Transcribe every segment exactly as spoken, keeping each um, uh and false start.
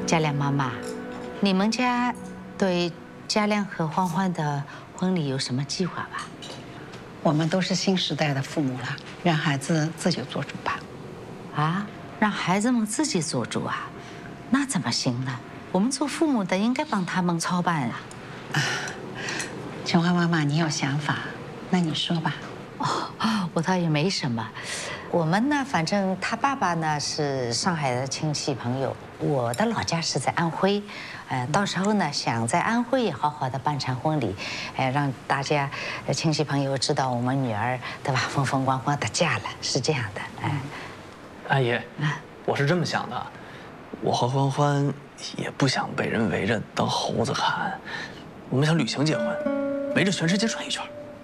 嘉亮妈妈，你们家对嘉亮和欢欢的婚礼有什么计划吧？ 我们都是新时代的父母了，让孩子自己做主吧。 啊，让孩子们自己做主啊？那怎么行呢？我们做父母的应该帮他们操办啊。 啊，琼花妈妈，你有想法，那你说吧。 哦，我倒也没什么。我们呢，反正他爸爸呢是上海的亲戚朋友，我的老家是在安徽，呃，到时候呢想在安徽也好好的办场婚礼，呃，让大家亲戚朋友知道我们女儿对吧，风风光光的嫁了，是这样的，哎。 阿姨，我是这么想的，我和欢欢也不想被人围着当猴子看，我们想旅行结婚，围着全世界转一圈。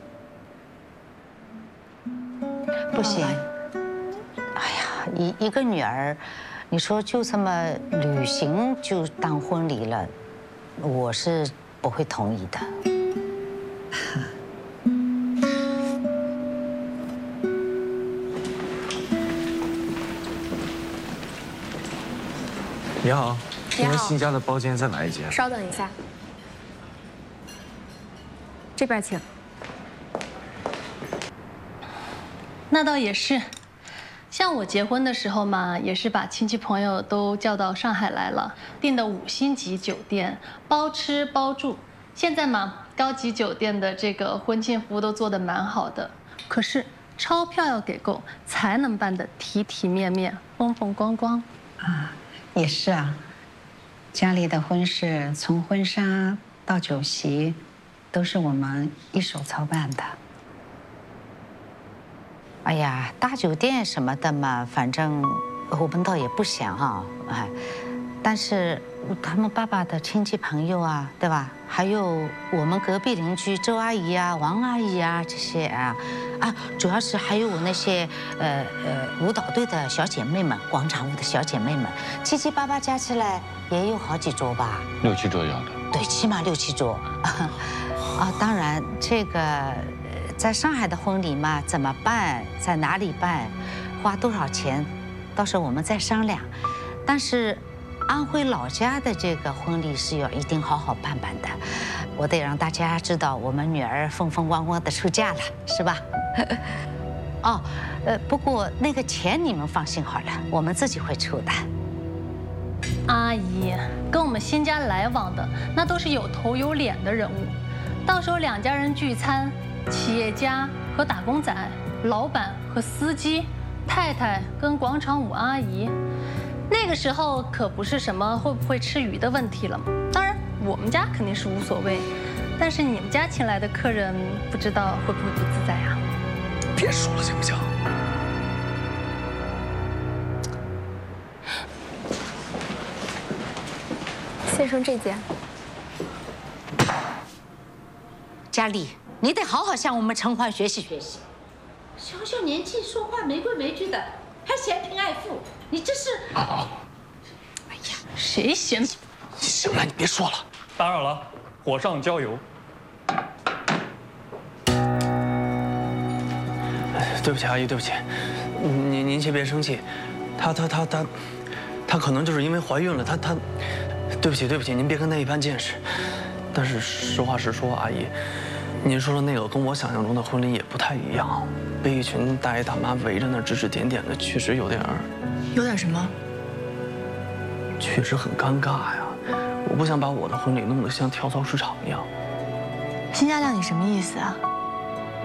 不行。哎呀，一一个女儿，你说就这么旅行就当婚礼了，我是不会同意的。 你好，请问新家的包间在哪一间？ 稍等一下，这边请。 那倒也是。像我结婚的时候嘛，也是把亲戚朋友都叫到上海来了，订的五星级酒店，包吃包住。现在嘛，高级酒店的这个婚庆服务都做得蛮好的，可是钞票要给够，才能办得体体面面、风风光光。 啊，也是啊，家里的婚事从婚纱到酒席，都是我们一手操办的。 哎呀，大酒店什么的嘛，反正我们倒也不想哈，哎，但是他们爸爸的亲戚朋友啊，对吧？还有我们隔壁邻居周阿姨啊、王阿姨啊这些啊，啊，主要是还有我那些呃呃舞蹈队的小姐妹们，广场舞的小姐妹们，七七八八加起来也有好几桌吧？ 六七桌要的。 对，起码六七桌。啊，当然这个。在上海的婚礼嘛，怎么办？在哪里办？花多少钱？到时候我们再商量。但是，安徽老家的这个婚礼是要一定好好办办的。我得让大家知道我们女儿风风光光的出嫁了，是吧？哦，呃，不过那个钱你们放心好了，我们自己会出的。 阿姨，跟我们新家来往的那都是有头有脸的人物，到时候两家人聚餐。企业家和打工仔，老板和司机，太太跟广场舞阿姨，那个时候可不是什么会不会吃鱼的问题了。当然，我们家肯定是无所谓，但是你们家请来的客人，不知道会不会不自在啊？ 别说了，行不行？ 先生这件。 佳丽。你得好好向我们陈欢学习学习，小小年纪说话没规没矩的，还嫌贫爱富，你这是……啊！ 哎呀，谁嫌贫？ 行了，你别说了， 打扰了，火上浇油。 对不起，阿姨，对不起，您您先别生气，她她她她，她可能就是因为怀孕了，她她，对不起对不起，您别跟她一般见识。但是实话实说，阿姨。您说的那个跟我想象中的婚礼也不太一样，被一群大爷大妈围着那指指点点的，确实有点儿…… 有点什么？ 确实很尴尬呀！我不想把我的婚礼弄得像跳蚤市场一样。 辛嘉亮，你什么意思啊？